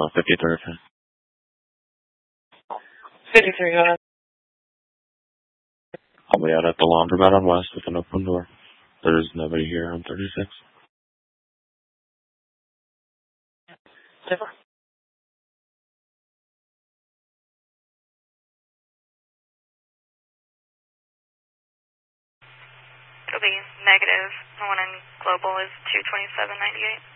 53rd. 53, go ahead. I'll be out at the laundromat on West with an open door. There's nobody here on 36. Super. It'll be negative. The one in Global is 227.98.